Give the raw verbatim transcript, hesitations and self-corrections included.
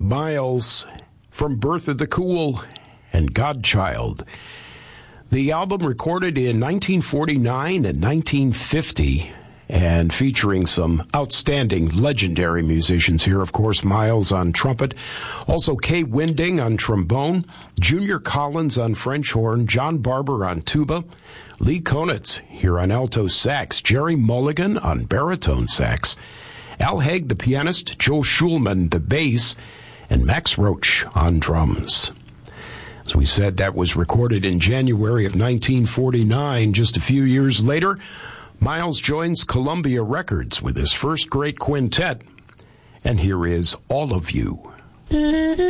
Miles from Birth of the Cool and Godchild. The album recorded in nineteen forty-nine and nineteen fifty and featuring some outstanding legendary musicians here. Of course, Miles on trumpet, also Kay Winding on trombone, Junior Collins on French horn, John Barber on tuba, Lee Konitz here on alto sax, Jerry Mulligan on baritone sax, Al Haig the pianist, Joe Schulman the bass, and Max Roach on drums. As we said, that was recorded in January of nineteen forty-nine. Just a few years later, Miles joins Columbia Records with his first great quintet, and here is All of You.